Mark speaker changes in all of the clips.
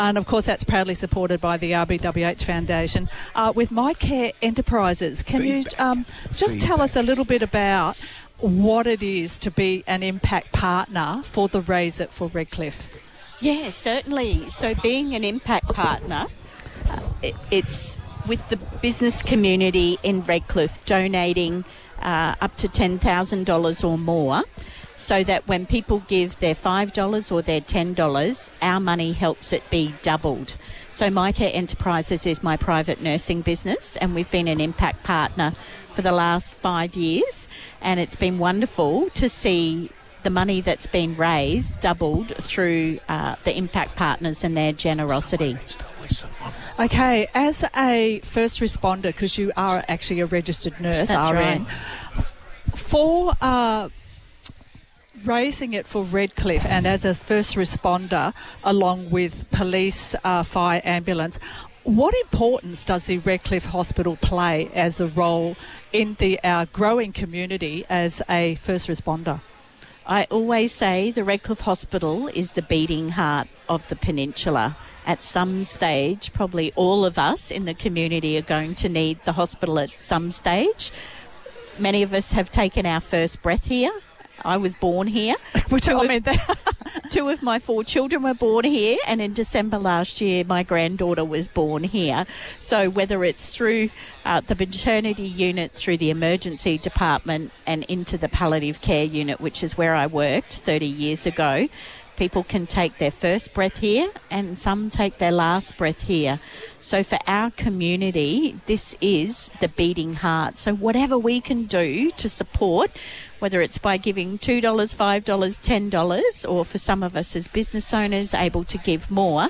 Speaker 1: And, of course, that's proudly supported by the RBWH Foundation. With MyCare Enterprises, can you just tell us a little bit about what it is to be an impact partner for the Raise It for Redcliffe?
Speaker 2: Yeah, certainly. So being an impact partner, it's with the business community in Redcliffe donating up to $10,000 or more, so that when people give their $5 or their $10, our money helps it be doubled. So MyCare Enterprises is my private nursing business, and we've been an impact partner for the last 5 years, and it's been wonderful to see the money that's been raised doubled through the impact partners and their generosity.
Speaker 1: Okay, as a first responder, because you are actually a registered nurse,
Speaker 2: That's
Speaker 1: RN,
Speaker 2: right.
Speaker 1: For raising it for Redcliffe and as a first responder along with police, fire, ambulance, what importance does the Redcliffe Hospital play as a role in our growing community as a first responder?
Speaker 2: I always say the Redcliffe Hospital is the beating heart of the peninsula. At some stage, probably all of us in the community are going to need the hospital at some stage. Many of us have taken our first breath here. I was born here. Two of my 4 children were born here, and in December last year, my granddaughter was born here. So whether it's through the maternity unit, through the emergency department, and into the palliative care unit, which is where I worked 30 years ago, people can take their first breath here and some take their last breath here. So for our community, this is the beating heart. So whatever we can do to support, whether it's by giving $2, $5, $10, or for some of us as business owners able to give more,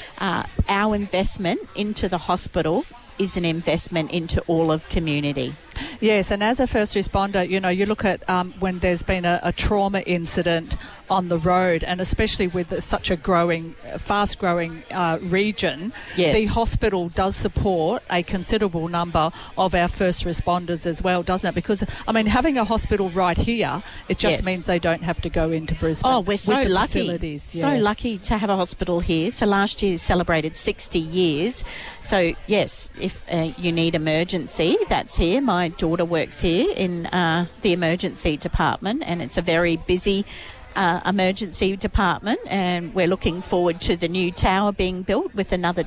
Speaker 2: our investment into the hospital is an investment into all of community.
Speaker 1: Yes, and as a first responder, you look at when there's been a trauma incident on the road, and especially with such a fast-growing region,
Speaker 2: yes,
Speaker 1: the hospital does support a considerable number of our first responders as well, doesn't it? Because, having a hospital right here, it just
Speaker 2: yes,
Speaker 1: means they don't have to go into Brisbane.
Speaker 2: Oh, we're so lucky.
Speaker 1: Facilities. Yeah.
Speaker 2: So lucky to have a hospital here. So last year celebrated 60 years. So, yes, if you need emergency, that's here. My daughter works here in the emergency department, and it's a very busy emergency department, and we're looking forward to the new tower being built with another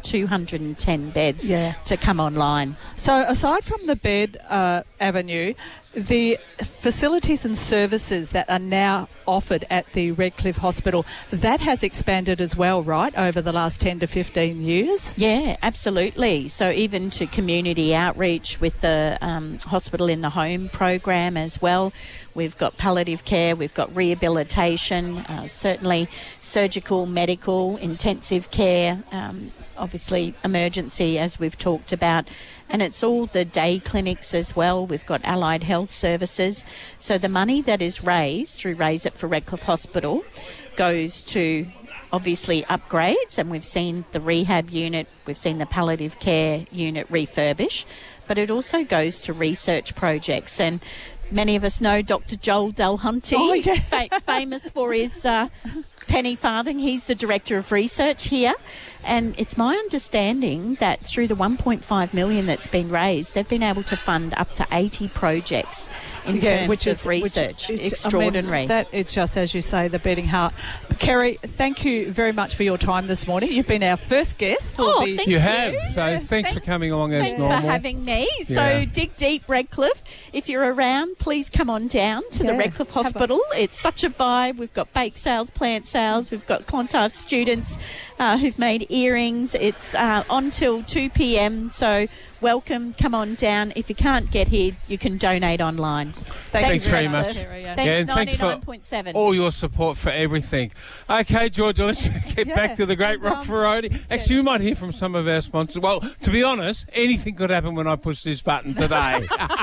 Speaker 2: 210 beds to come online.
Speaker 1: So aside from the bed avenue, the facilities and services that are now offered at the Redcliffe Hospital, that has expanded as well, right, over the last 10 to 15 years?
Speaker 2: Yeah, absolutely. So even to community outreach with the Hospital in the Home program as well. We've got palliative care, we've got rehabilitation, certainly surgical, medical, intensive care, obviously emergency, as we've talked about. And it's all the day clinics as well. We've got allied health services. So the money that is raised through Raise It for Redcliffe Hospital goes to obviously upgrades, and we've seen the rehab unit, we've seen the palliative care unit refurbish, but it also goes to research projects. And many of us know Dr. Joel Delhunty, famous for his penny farthing. He's the Director of Research here. And it's my understanding that through the $1.5 million that's been raised, they've been able to fund up to 80 projects in terms of research. Extraordinary.
Speaker 1: It's just, as you say, the beating heart. Kerry, thank you very much for your time this morning. You've been our first guest for the...
Speaker 2: Thank
Speaker 3: you have. So thanks for coming along as normal.
Speaker 2: Thanks for having me. So dig deep, Redcliffe. If you're around, please come on down to the Redcliffe Hospital. It's such a vibe. We've got bake sales, plant sales. We've got Clontarf students who've made earrings. It's on till 2 p.m. So welcome. Come on down. If you can't get here, you can donate online.
Speaker 3: Thanks very much.
Speaker 2: Thanks,
Speaker 3: and thanks for
Speaker 2: 99.7.
Speaker 3: all your support for everything. Okay, Georgia, let's get back to the Great Rock Variety. Actually, we might hear from some of our sponsors. Well, to be honest, anything could happen when I push this button today.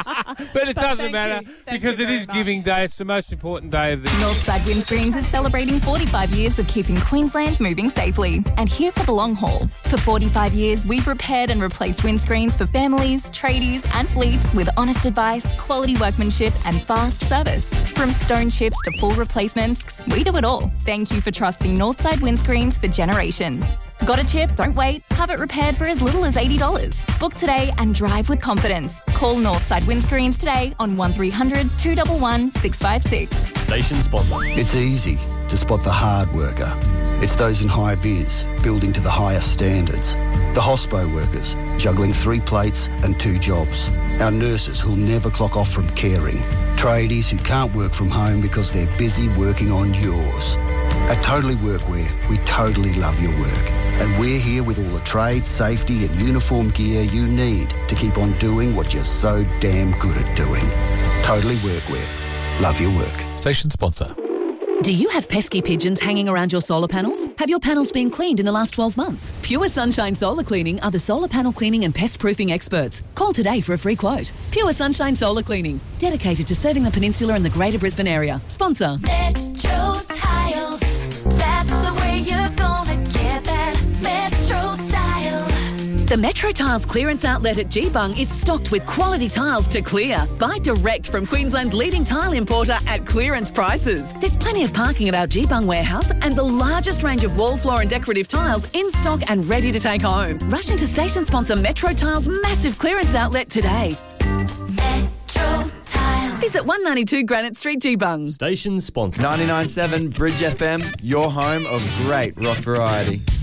Speaker 3: But it doesn't matter because it is Giving Day. It's the most important day of the year.
Speaker 4: Northside Windscreens is celebrating 45 years of keeping Queensland moving safely. And here for the long haul. For 45 years, we've repaired and replaced windscreens for families, tradies and fleets with honest advice, quality workmanship and fast service. From stone chips to full replacements, we do it all. Thank you for trusting Northside Windscreens for generations. Got a chip? Don't wait. Have it repaired for as little as $80. Book today and drive with confidence. Call Northside Windscreens today on 1300 211 656.
Speaker 5: Station sponsor.
Speaker 6: It's easy to spot the hard worker. It's those in high vis, building to the highest standards. The hospo workers, juggling 3 plates and 2 jobs. Our nurses who'll never clock off from caring. Tradies who can't work from home because they're busy working on yours. At Totally Workwear, we totally love your work. And we're here with all the trade, safety and uniform gear you need to keep on doing what you're so damn good at doing. Totally Workwear. Love your work.
Speaker 5: Station sponsor.
Speaker 7: Do you have pesky pigeons hanging around your solar panels? Have your panels been cleaned in the last 12 months? Pure Sunshine Solar Cleaning are the solar panel cleaning and pest proofing experts. Call today for a free quote. Pure Sunshine Solar Cleaning, dedicated to serving the peninsula and the Greater Brisbane area. Sponsor.
Speaker 8: Metro Tiles. That's the way you're gonna get that Metro style.
Speaker 7: The Metro Tiles clearance outlet at Geebung is stocked with quality tiles to clear. Buy direct from Queensland's leading tile importer at clearance prices. There's plenty of parking at our Geebung warehouse and the largest range of wall, floor and decorative tiles in stock and ready to take home. Rush into station sponsor Metro Tiles' massive clearance outlet today.
Speaker 8: Metro Tiles.
Speaker 7: Visit 192 Granite Street, Geebung.
Speaker 5: Station sponsor.
Speaker 9: 99.7 Bridge FM, your home of great rock variety.